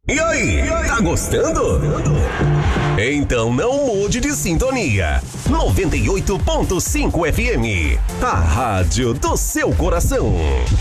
E aí, tá gostando? Então não mude de sintonia. 98.5 FM, a rádio do seu coração.